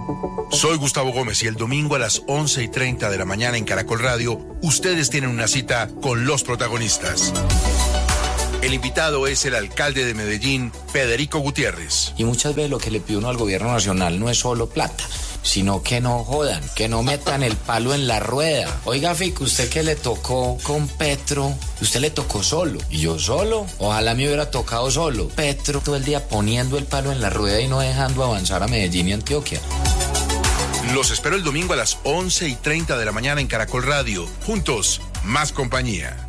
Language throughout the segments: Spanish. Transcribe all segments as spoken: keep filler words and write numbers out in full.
Soy Gustavo Gómez y el domingo a las once y treinta de la mañana en Caracol Radio, ustedes tienen una cita con los protagonistas. El invitado es el alcalde de Medellín, Federico Gutiérrez. Y muchas veces lo que le pide uno al gobierno nacional no es solo plata, sino que no jodan, que no metan el palo en la rueda. Oiga, Fico, usted que le tocó con Petro, usted le tocó solo. ¿Y yo solo? Ojalá me hubiera tocado solo. Petro todo el día poniendo el palo en la rueda y no dejando avanzar a Medellín y Antioquia. Los espero el domingo a las once y treinta de la mañana en Caracol Radio. Juntos, más compañía.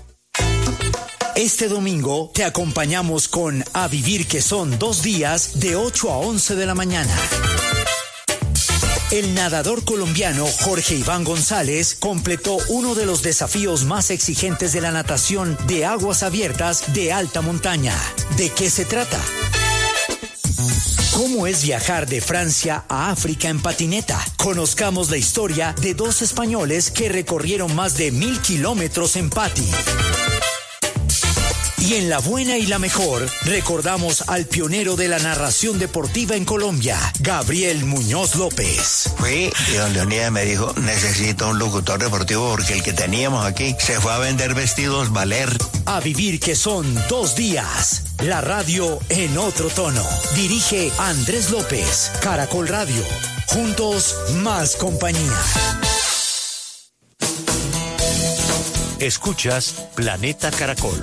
Este domingo te acompañamos con A Vivir, que son dos días de ocho a once de la mañana. El nadador colombiano Jorge Iván González completó uno de los desafíos más exigentes de la natación de aguas abiertas de alta montaña. ¿De qué se trata? ¿Cómo es viajar de Francia a África en patineta? Conozcamos la historia de dos españoles que recorrieron más de mil kilómetros en pati. Y en La Buena y la Mejor, recordamos al pionero de la narración deportiva en Colombia, Gabriel Muñoz López. Fui y don Leonidas me dijo, necesito un locutor deportivo porque el que teníamos aquí se fue a vender vestidos Valer. A Vivir, que son dos días. La radio en otro tono. Dirige Andrés López, Caracol Radio. Juntos, más compañía. Escuchas Planeta Caracol.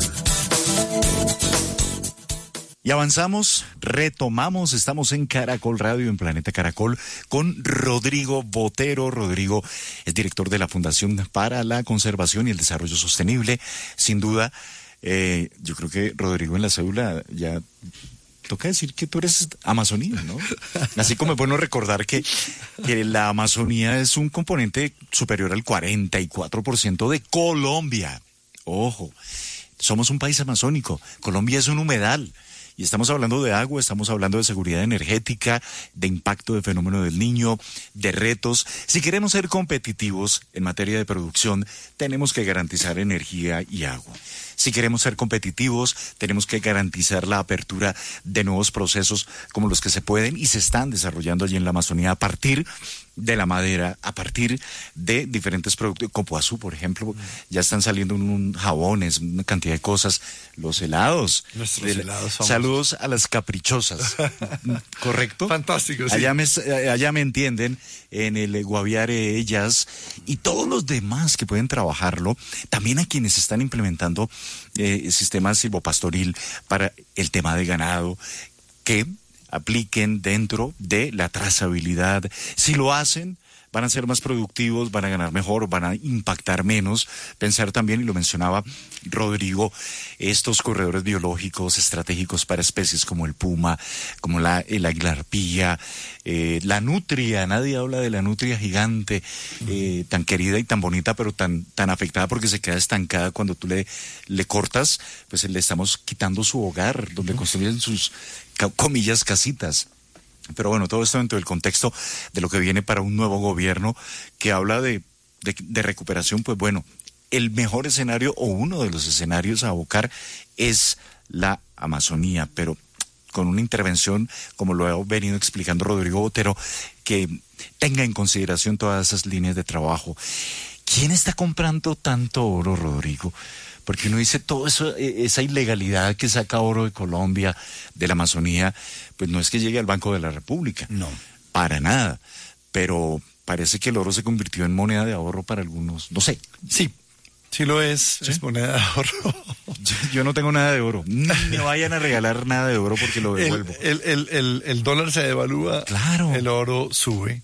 Y avanzamos, retomamos, estamos en Caracol Radio, en Planeta Caracol, con Rodrigo Botero. Rodrigo es director de la Fundación para la Conservación y el Desarrollo Sostenible. Sin duda, eh, yo creo que Rodrigo en la cédula ya toca decir que tú eres Amazonía, ¿no? Así como es bueno recordar que, que la Amazonía es un componente superior al cuarenta y cuatro por ciento de Colombia. Ojo, somos un país amazónico, Colombia es un humedal. Y estamos hablando de agua, estamos hablando de seguridad energética, de impacto del fenómeno del Niño, de retos. Si queremos ser competitivos en materia de producción, tenemos que garantizar energía y agua. Si queremos ser competitivos, tenemos que garantizar la apertura de nuevos procesos como los que se pueden y se están desarrollando allí en la Amazonía a partir de la madera, a partir de diferentes productos. Copoazú, por ejemplo, ya están saliendo un, jabones, una cantidad de cosas. Los helados. Nuestros de, helados famosos. Saludos a las caprichosas. ¿Correcto? Fantástico, sí. Allá me, allá me entienden, en el Guaviare Ellas y todos los demás que pueden trabajarlo. También a quienes están implementando eh, sistemas silvopastoril para el tema de ganado, que apliquen dentro de la trazabilidad. Si lo hacen, van a ser más productivos, van a ganar mejor, van a impactar menos. Pensar también, y lo mencionaba Rodrigo, estos corredores biológicos estratégicos para especies como el puma, como la, el águila arpía, eh, la nutria. Nadie habla de la nutria gigante, eh, tan querida y tan bonita, pero tan, tan afectada porque se queda estancada cuando tú le, le cortas, pues le estamos quitando su hogar, donde construyen sus, comillas, casitas. Pero bueno, todo esto dentro del contexto de lo que viene para un nuevo gobierno que habla de, de, de recuperación. Pues bueno, el mejor escenario o uno de los escenarios a abocar es la Amazonía, pero con una intervención, como lo ha venido explicando Rodrigo Botero, que tenga en consideración todas esas líneas de trabajo. ¿Quién está comprando tanto oro, Rodrigo? Porque uno dice, todo eso, esa ilegalidad que saca oro de Colombia, de la Amazonía, pues no es que llegue al Banco de la República. No. Para nada. Pero parece que el oro se convirtió en moneda de ahorro para algunos. No sé. Sí, sí lo es. ¿Sí? Es moneda de ahorro. Yo, yo no tengo nada de oro. Ni me vayan a regalar nada de oro porque lo devuelvo. El, el, el, el, el dólar se devalúa. Claro. El oro sube.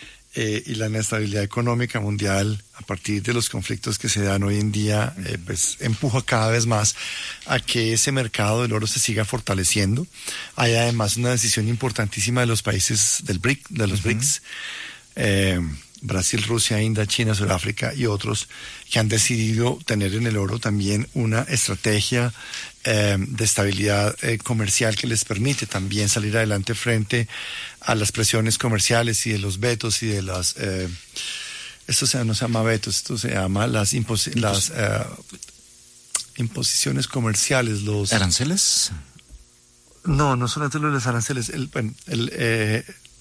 Eh, y la inestabilidad económica mundial, a partir de los conflictos que se dan hoy en día, eh, pues empuja cada vez más a que ese mercado del oro se siga fortaleciendo. Hay además una decisión importantísima de los países del B R I C, de los uh-huh. B R I C S, eh, Brasil, Rusia, India, China, Sudáfrica y otros, que han decidido tener en el oro también una estrategia eh, de estabilidad eh, comercial que les permite también salir adelante frente a las presiones comerciales y de los vetos y de las... Eh, esto se, no se llama vetos, esto se llama las, impos, las eh, imposiciones comerciales, los... ¿Aranceles? No, no solamente los aranceles, el, el, eh,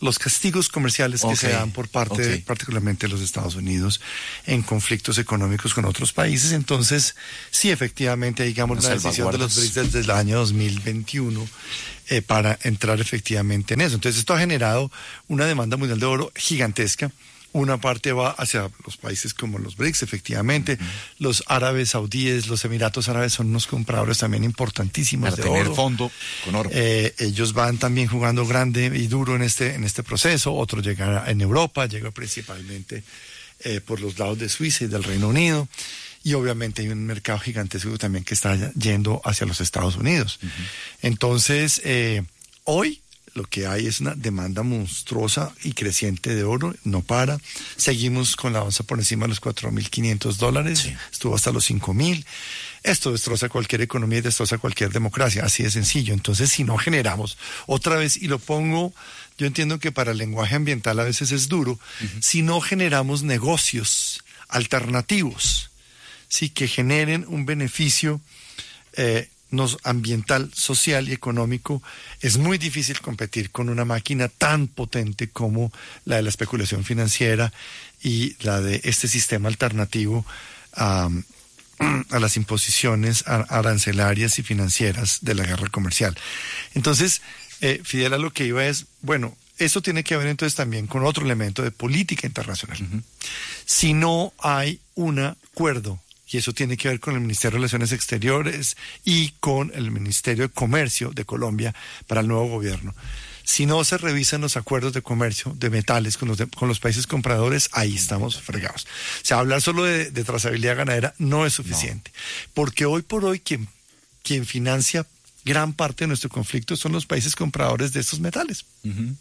los castigos comerciales que Okay, se dan por parte, okay. de, particularmente de los Estados Unidos, en conflictos económicos con otros países. Entonces, sí, efectivamente, digamos, Unas la decisión de los salvaguardas. BRICS desde el año dos mil veintiuno eh, para entrar efectivamente en eso. Entonces, esto ha generado una demanda mundial de oro gigantesca. Una parte va hacia los países como los BRICS, efectivamente. Uh-huh. Los árabes saudíes, los Emiratos Árabes son unos compradores también importantísimos para de tener oro. fondo con oro. Eh, ellos van también jugando grande y duro en este, en este proceso. Otro llega en Europa, llega principalmente eh, por los lados de Suiza y del Reino Unido. Y obviamente hay un mercado gigantesco también que está yendo hacia los Estados Unidos. Uh-huh. Entonces, eh, hoy lo que hay es una demanda monstruosa y creciente de oro, no para. Seguimos con la onza por encima de los cuatro mil quinientos dólares, sí. Estuvo hasta los cinco mil. Esto destroza cualquier economía y destroza cualquier democracia, así de sencillo. Entonces, si no generamos, otra vez, y lo pongo, yo entiendo que para el lenguaje ambiental a veces es duro, uh-huh. Si no generamos negocios alternativos, sí, que generen un beneficio eh, nos ambiental, social y económico, es muy difícil competir con una máquina tan potente como la de la especulación financiera y la de este sistema alternativo um, a las imposiciones arancelarias y financieras de la guerra comercial. Entonces, eh, Fidel, a lo que iba es, bueno, eso tiene que ver entonces también con otro elemento de política internacional. Uh-huh. Si no hay un acuerdo, y eso tiene que ver con el Ministerio de Relaciones Exteriores y con el Ministerio de Comercio de Colombia para el nuevo gobierno. Si no se revisan los acuerdos de comercio de metales con los, de, con los países compradores, ahí estamos fregados. O sea, hablar solo de, de trazabilidad ganadera no es suficiente. No. Porque hoy por hoy quien, quien financia gran parte de nuestro conflicto son los países compradores de estos metales. Uh-huh.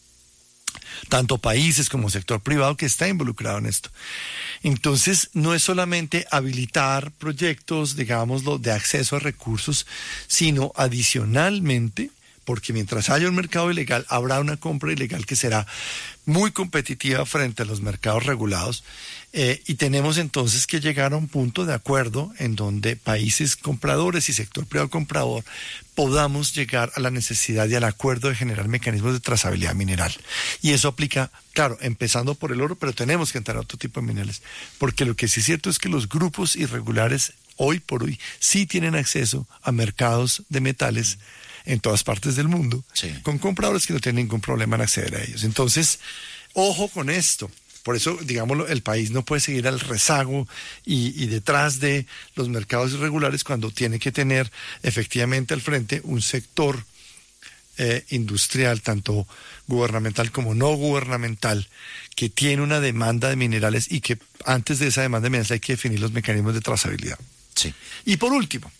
Tanto países como sector privado que está involucrado en esto. Entonces, no es solamente habilitar proyectos, digámoslo, de acceso a recursos, sino adicionalmente, porque mientras haya un mercado ilegal, habrá una compra ilegal que será muy competitiva frente a los mercados regulados, eh, y tenemos entonces que llegar a un punto de acuerdo en donde países compradores y sector privado comprador podamos llegar a la necesidad y al acuerdo de generar mecanismos de trazabilidad mineral. Y eso aplica, claro, empezando por el oro, pero tenemos que entrar a otro tipo de minerales, porque lo que sí es cierto es que los grupos irregulares hoy por hoy sí tienen acceso a mercados de metales en todas partes del mundo, sí, con compradores que no tienen ningún problema en acceder a ellos. Entonces, ojo con esto. Por eso, digámoslo, el país no puede seguir al rezago y, y detrás de los mercados irregulares cuando tiene que tener efectivamente al frente un sector eh, industrial, tanto gubernamental como no gubernamental, que tiene una demanda de minerales y que antes de esa demanda de minerales hay que definir los mecanismos de trazabilidad. Sí. Y por último,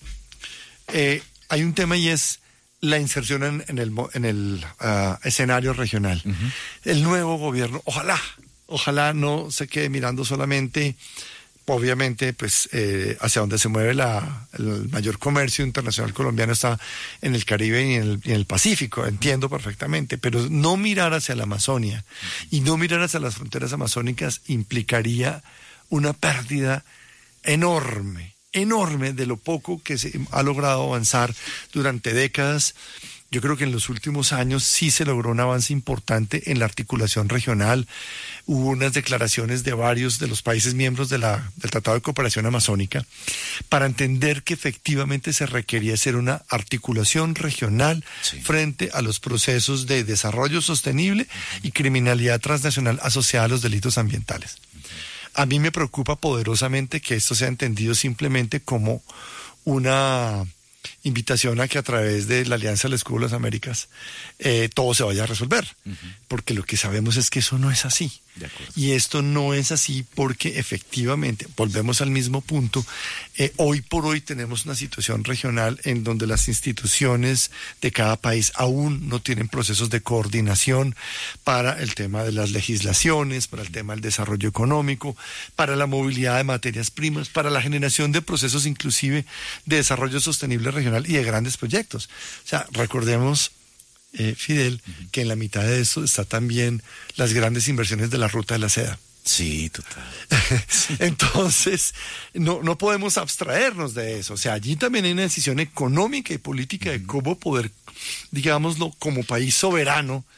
eh, hay un tema y es la inserción en, en el, en el uh, escenario regional. Uh-huh. El nuevo gobierno, ojalá, ojalá no se quede mirando solamente, obviamente, pues eh, hacia donde se mueve la, el mayor comercio internacional colombiano está en el Caribe y en el, y en el Pacífico, entiendo perfectamente, pero no mirar hacia la Amazonia y no mirar hacia las fronteras amazónicas implicaría una pérdida enorme. enorme de lo poco que se ha logrado avanzar durante décadas. Yo creo que en los últimos años sí se logró un avance importante en la articulación regional. Hubo unas declaraciones de varios de los países miembros de la, del Tratado de Cooperación Amazónica para entender que efectivamente se requería hacer una articulación regional, sí, frente a los procesos de desarrollo sostenible y criminalidad transnacional asociada a los delitos ambientales. A mí me preocupa poderosamente que esto sea entendido simplemente como una invitación a que a través de la Alianza del Escudo de las Américas eh, todo se vaya a resolver, uh-huh, porque lo que sabemos es que eso no es así. De acuerdo. Y esto no es así porque efectivamente, volvemos al mismo punto, eh, hoy por hoy tenemos una situación regional en donde las instituciones de cada país aún no tienen procesos de coordinación para el tema de las legislaciones, para el tema del desarrollo económico, para la movilidad de materias primas, para la generación de procesos inclusive de desarrollo sostenible regional y de grandes proyectos. O sea, recordemos, eh, Fidel, uh-huh, que en la mitad de eso está también las grandes inversiones de la Ruta de la Seda. Sí, total. Sí. Entonces, no, no podemos abstraernos de eso. O sea, allí también hay una decisión económica y política, uh-huh, de cómo poder, digámoslo, como país soberano,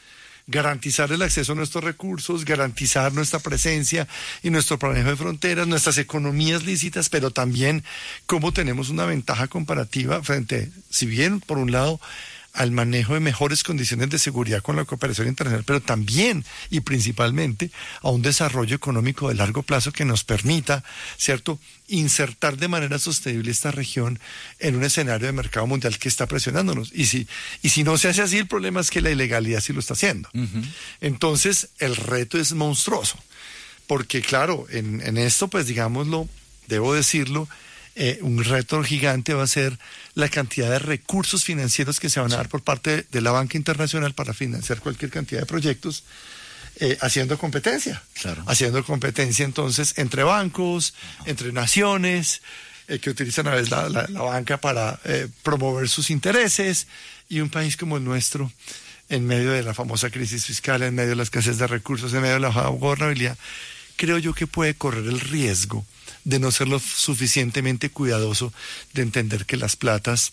garantizar el acceso a nuestros recursos, garantizar nuestra presencia y nuestro manejo de fronteras, nuestras economías lícitas, pero también cómo tenemos una ventaja comparativa frente, si bien por un lado, al manejo de mejores condiciones de seguridad con la cooperación internacional, pero también y principalmente a un desarrollo económico de largo plazo que nos permita, ¿cierto?, insertar de manera sostenible esta región en un escenario de mercado mundial que está presionándonos. Y si, y si no se hace así, el problema es que la ilegalidad sí lo está haciendo. Uh-huh. Entonces, el reto es monstruoso, porque claro, en, en esto, pues digámoslo, debo decirlo, Eh, un reto gigante va a ser la cantidad de recursos financieros que se van a dar por parte de la banca internacional para financiar cualquier cantidad de proyectos, eh, haciendo competencia. Claro. Haciendo competencia entonces entre bancos, uh-huh. entre naciones, eh, que utilizan a veces la, la, la banca para eh, promover sus intereses, y un país como el nuestro, en medio de la famosa crisis fiscal, en medio de la escasez de recursos, en medio de la baja gobernabilidad, creo yo que puede correr el riesgo de no ser lo suficientemente cuidadoso de entender que las platas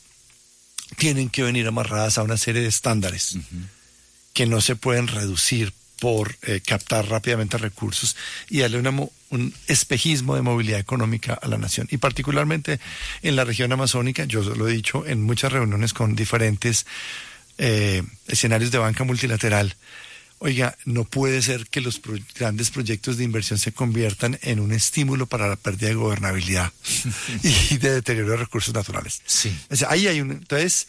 tienen que venir amarradas a una serie de estándares uh-huh. que no se pueden reducir por eh, captar rápidamente recursos y darle una, un espejismo de movilidad económica a la nación. Y particularmente en la región amazónica, yo lo he dicho en muchas reuniones con diferentes eh, escenarios de banca multilateral. Oiga, no puede ser que los pro- grandes proyectos de inversión se conviertan en un estímulo para la pérdida de gobernabilidad y de deterioro de recursos naturales. Sí. O sea, ahí hay un entonces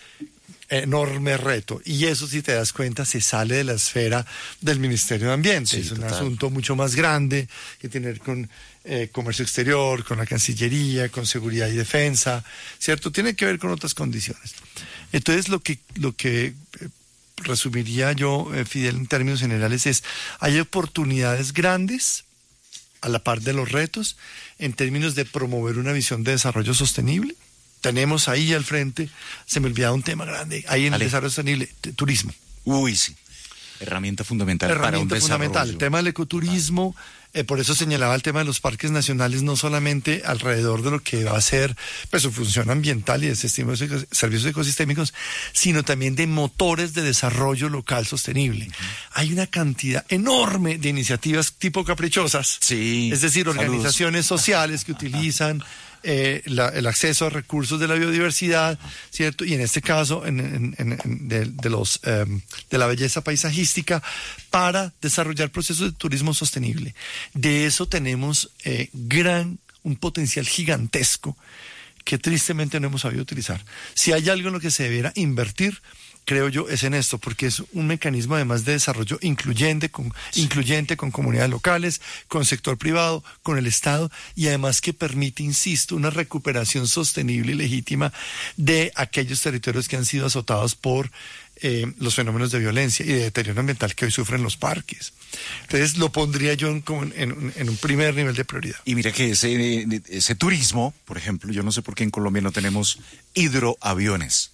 enorme reto, y eso, si te das cuenta, se sale de la esfera del Ministerio de Ambiente. Sí, es un total. Asunto mucho más grande que tiene que ver con eh, comercio exterior, con la Cancillería, con seguridad y defensa, ¿cierto? Tiene que ver con otras condiciones. Entonces, lo que lo que eh, resumiría yo, eh, Fidel, en términos generales es, hay oportunidades grandes a la par de los retos en términos de promover una visión de desarrollo sostenible. Tenemos ahí al frente, se me olvidaba un tema grande, ahí en Ale. el desarrollo sostenible, t- turismo. Uy, sí. Herramienta fundamental Herramienta para un fundamental. desarrollo. El tema del ecoturismo, eh, por eso señalaba el tema de los parques nacionales, no solamente alrededor de lo que va a ser pues, su función ambiental y de servicios ecosistémicos, sino también de motores de desarrollo local sostenible. Uh-huh. Hay una cantidad enorme de iniciativas tipo caprichosas, sí, es decir, organizaciones saludos. sociales que utilizan Eh, la, el acceso a recursos de la biodiversidad, ¿cierto? Y en este caso, en, en, en, de, de, los, um, de la belleza paisajística, para desarrollar procesos de turismo sostenible. De eso tenemos eh, gran, un potencial gigantesco que tristemente no hemos sabido utilizar. Si hay algo en lo que se debiera invertir, creo yo, es en esto, porque es un mecanismo además de desarrollo incluyente con, sí. incluyente con comunidades locales, con sector privado, con el Estado, y además que permite, insisto, una recuperación sostenible y legítima de aquellos territorios que han sido azotados por eh, los fenómenos de violencia y de deterioro ambiental que hoy sufren los parques. Entonces lo pondría yo en, en, en un primer nivel de prioridad. Y mira que ese, ese turismo, por ejemplo, yo no sé por qué en Colombia no tenemos hidroaviones.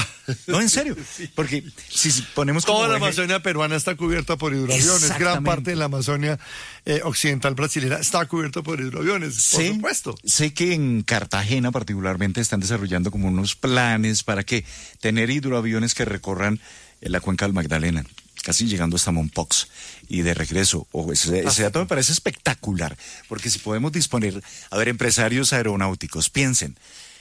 No, en serio, porque si ponemos como toda la eje... Amazonia peruana está cubierta por hidroaviones, gran parte de la Amazonia eh, occidental brasileña está cubierta por hidroaviones, por sí, supuesto. Sé que en Cartagena particularmente están desarrollando como unos planes para que tener hidroaviones que recorran la cuenca del Magdalena, casi llegando hasta Mompox y de regreso. Oh, ese, ese dato me parece espectacular, porque si podemos disponer, a ver, empresarios aeronáuticos, piensen,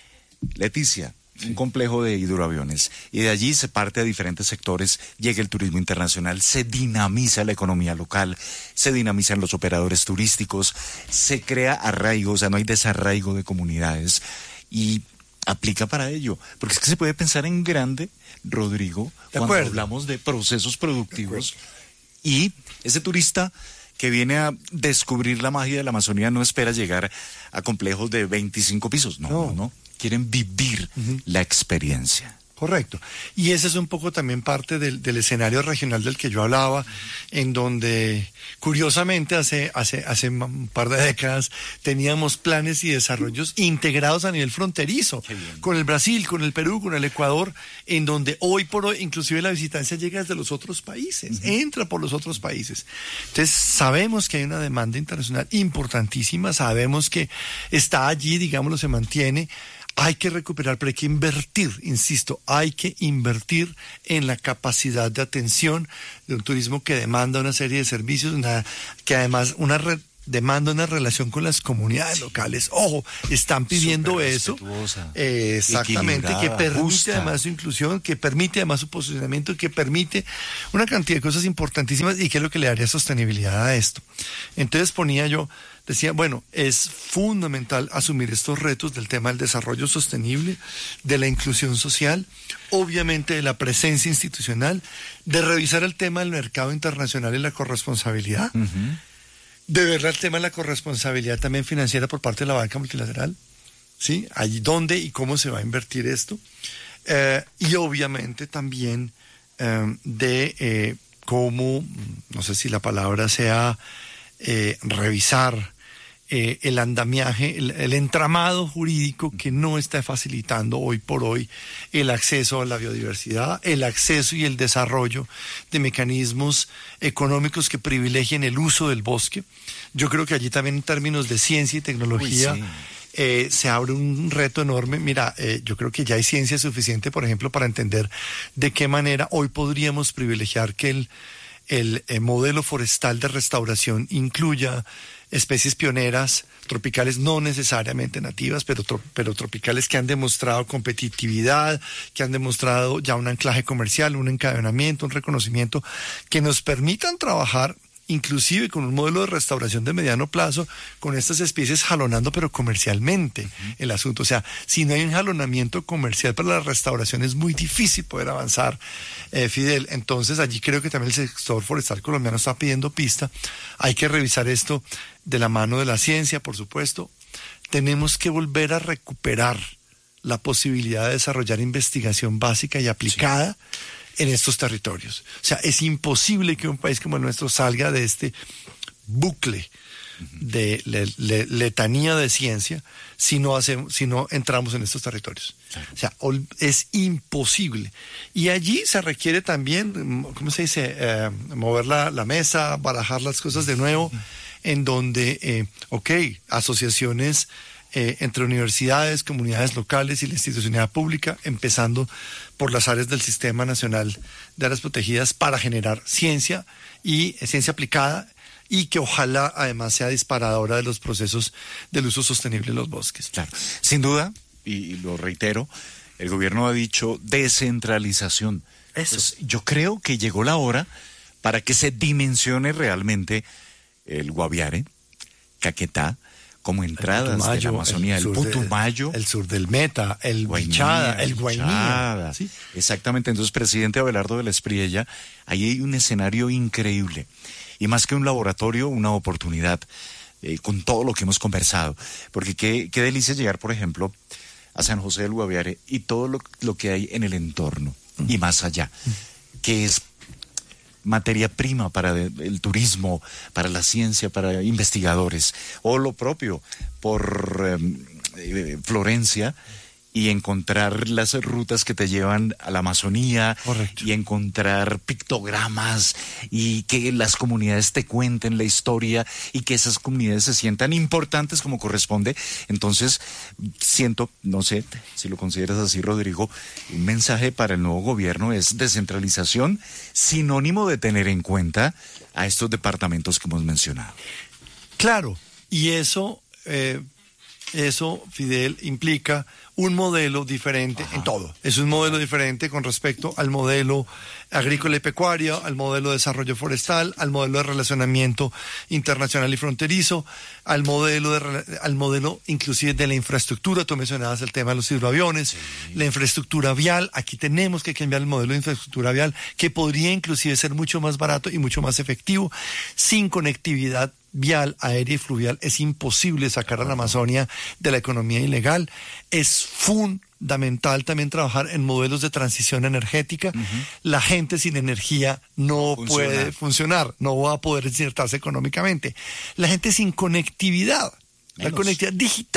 Leticia, un complejo de hidroaviones, y de allí se parte a diferentes sectores, llega el turismo internacional, se dinamiza la economía local, se dinamizan los operadores turísticos, se crea arraigo, o sea, no hay desarraigo de comunidades, y aplica para ello, porque es que se puede pensar en grande, Rodrigo, cuando hablamos de procesos productivos, y ese turista que viene a descubrir la magia de la Amazonía no espera llegar a complejos de veinticinco pisos, no, no, no. no. Quieren vivir uh-huh. la experiencia. Correcto. Y ese es un poco también parte del, del escenario regional del que yo hablaba, en donde, curiosamente, hace, hace, hace un par de décadas teníamos planes y desarrollos integrados a nivel fronterizo, con el Brasil, con el Perú, con el Ecuador, en donde hoy por hoy, inclusive la visitancia llega desde los otros países, uh-huh. entra por los otros países. Entonces, sabemos que hay una demanda internacional importantísima, sabemos que está allí, digámoslo, se mantiene. Hay que recuperar, pero hay que invertir, insisto, hay que invertir en la capacidad de atención de un turismo que demanda una serie de servicios, una, que además una re, demanda una relación con las comunidades locales. Ojo, están pidiendo eso. Eh, exactamente, que permite justa. además su inclusión, que permite además su posicionamiento, que permite una cantidad de cosas importantísimas y que es lo que le daría sostenibilidad a esto. Entonces ponía yo... Decía, bueno, es fundamental asumir estos retos del tema del desarrollo sostenible, de la inclusión social, obviamente de la presencia institucional, de revisar el tema del mercado internacional y la corresponsabilidad, uh-huh. de ver el tema de la corresponsabilidad también financiera por parte de la banca multilateral, ¿sí? Allí dónde y cómo se va a invertir esto, eh, y obviamente también eh, de eh, cómo, no sé si la palabra sea eh, revisar Eh, el andamiaje, el, el entramado jurídico que no está facilitando hoy por hoy el acceso a la biodiversidad, el acceso y el desarrollo de mecanismos económicos que privilegien el uso del bosque. Yo creo que allí también en términos de ciencia y tecnología Uy, sí. eh, se abre un reto enorme. Mira, eh, yo creo que ya hay ciencia suficiente, por ejemplo, para entender de qué manera hoy podríamos privilegiar que el, el eh, modelo forestal de restauración incluya especies pioneras, tropicales, no necesariamente nativas, pero, tro, pero tropicales que han demostrado competitividad, que han demostrado ya un anclaje comercial, un encadenamiento, un reconocimiento, que nos permitan trabajar inclusive con un modelo de restauración de mediano plazo, con estas especies jalonando, pero comercialmente uh-huh. el asunto. O sea, si no hay un jalonamiento comercial para la restauración, es muy difícil poder avanzar, eh, Fidel. Entonces, allí creo que también el sector forestal colombiano está pidiendo pista. Hay que revisar esto de la mano de la ciencia, por supuesto. Tenemos que volver a recuperar la posibilidad de desarrollar investigación básica y aplicada sí. en estos territorios. O sea, es imposible que un país como el nuestro salga de este bucle de le, le, letanía de ciencia si no hacemos, si no entramos en estos territorios. Claro. O sea, es imposible. Y allí se requiere también, ¿cómo se dice? Eh, mover la, la mesa, barajar las cosas de nuevo, en donde, eh, ok, asociaciones eh, entre universidades, comunidades locales y la institucionalidad pública, empezando por las áreas del Sistema Nacional de Áreas Protegidas para generar ciencia y eh, ciencia aplicada, y que ojalá además sea disparadora de los procesos del uso sostenible de los bosques. Claro, sin duda, y lo reitero, el gobierno ha dicho descentralización. Eso. Pues yo creo que llegó la hora para que se dimensione realmente el Guaviare, Caquetá, como entradas de la Amazonía, el, el Putumayo, de, el sur del Meta, el Bichada, el Guainía. ¿Sí? Exactamente. Entonces, presidente Abelardo de la Espriella, ahí hay un escenario increíble. Y más que un laboratorio, una oportunidad, eh, con todo lo que hemos conversado. Porque qué, qué delicia llegar, por ejemplo, a San José del Guaviare y todo lo, lo que hay en el entorno mm. y más allá, mm. que es materia prima para de, el turismo, para la ciencia, para investigadores, o lo propio por eh, Florencia, y encontrar las rutas que te llevan a la Amazonía. Correcto. Y encontrar pictogramas y que las comunidades te cuenten la historia y que esas comunidades se sientan importantes como corresponde. Entonces, siento, no sé si lo consideras así, Rodrigo, un mensaje para el nuevo gobierno es descentralización, sinónimo de tener en cuenta a estos departamentos que hemos mencionado. Claro, y eso, eh, eso, Fidel, implica un modelo diferente Ajá. en todo. Es un modelo diferente con respecto al modelo agrícola y pecuario, al modelo de desarrollo forestal, al modelo de relacionamiento internacional y fronterizo, al modelo de, al modelo inclusive de la infraestructura. Tú mencionabas el tema de los hidroaviones, sí. la infraestructura vial. Aquí tenemos que cambiar el modelo de infraestructura vial, que podría inclusive ser mucho más barato y mucho más efectivo. Sin conectividad vial, aérea y fluvial es imposible sacar a la Amazonia de la economía ilegal. Es fundamental también trabajar en modelos de transición energética. Uh-huh. La gente sin energía no funcionar. puede funcionar, no va a poder insertarse económicamente. La gente sin conectividad, Menos. la conectividad digital.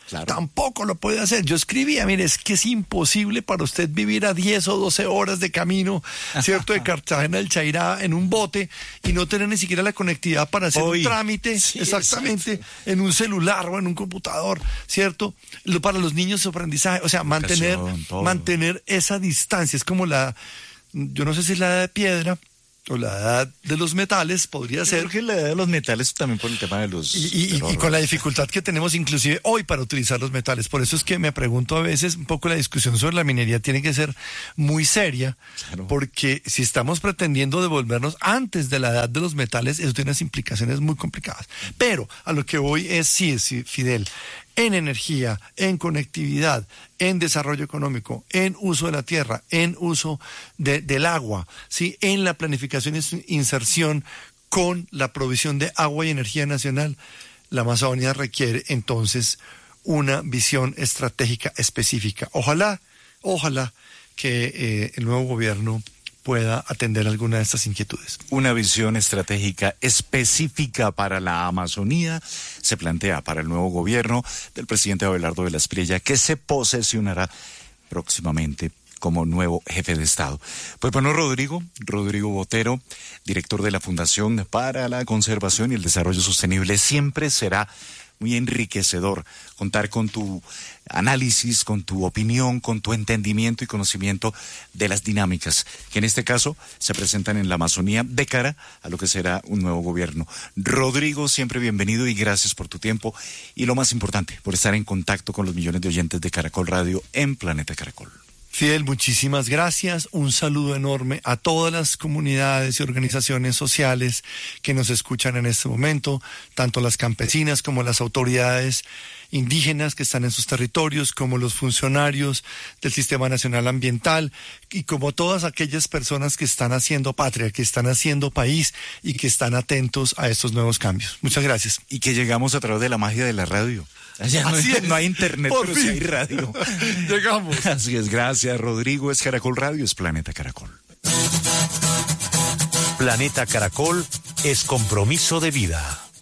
Claro. Tampoco lo puede hacer. Yo escribía, mire, es que es imposible para usted vivir a diez o doce horas de camino, ¿cierto? De Cartagena del Chairá en un bote y no tener ni siquiera la conectividad para hacer Hoy. un trámite, Sí, exactamente, exacto. en un celular o en un computador, ¿cierto? Lo, para los niños su aprendizaje, o sea, mantener, Educación, todo. mantener esa distancia. Es como la, yo no sé si es la edad de piedra o la edad de los metales, podría Yo ser. creo que la edad de los metales también por el tema de los... Y, y- y con la dificultad que tenemos inclusive hoy para utilizar los metales. Por eso es que me pregunto a veces un poco la discusión sobre la minería tiene que ser muy seria, Claro. porque si estamos pretendiendo devolvernos antes de la edad de los metales, eso tiene unas implicaciones muy complicadas. Pero a lo que voy es, sí, sí, Fidel, en energía, en conectividad, en desarrollo económico, en uso de la tierra, en uso de- del agua, ¿sí? En la planificación y su inserción con la provisión de agua y energía nacional, la Amazonia requiere entonces una visión estratégica específica. Ojalá, ojalá que eh, el nuevo gobierno pueda atender alguna de estas inquietudes. Una visión estratégica específica para la Amazonía se plantea para el nuevo gobierno del presidente Abelardo de la Espriella, que se posesionará próximamente como nuevo jefe de Estado. Pues bueno, Rodrigo, Rodrigo Botero, director de la Fundación para la Conservación y el Desarrollo Sostenible, siempre será muy enriquecedor contar con tu análisis, con tu opinión, con tu entendimiento y conocimiento de las dinámicas que en este caso se presentan en la Amazonía de cara a lo que será un nuevo gobierno. Rodrigo, siempre bienvenido y gracias por tu tiempo y lo más importante, por estar en contacto con los millones de oyentes de Caracol Radio en Planeta Caracol. Fidel, muchísimas gracias. Un saludo enorme a todas las comunidades y organizaciones sociales que nos escuchan en este momento, tanto las campesinas como las autoridades indígenas que están en sus territorios, como los funcionarios del Sistema Nacional Ambiental y como todas aquellas personas que están haciendo patria, que están haciendo país y que están atentos a estos nuevos cambios. Muchas gracias. Y que llegamos a través de la magia de la radio. Allá no, Así hay, es. no hay internet, Por pero sí fin. hay radio. Llegamos. Así es, gracias Rodrigo. Es Caracol Radio, es Planeta Caracol. Planeta Caracol es compromiso de vida.